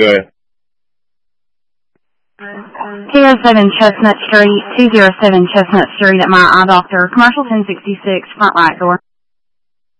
Good. 207 Chestnut Street, 207 Chestnut Street at my eye doctor. Commercial 1066, front right door.